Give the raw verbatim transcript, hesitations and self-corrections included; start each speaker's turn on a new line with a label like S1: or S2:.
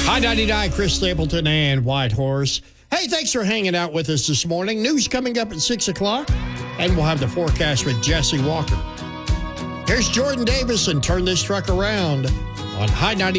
S1: High ninety-nine, Chris Stapleton and Whitehorse. Hey, thanks for hanging out with us this morning. News coming up at six o'clock, and we'll have the forecast with Jesse Walker. Here's Jordan Davis and Turn This Truck Around on High ninety-nine.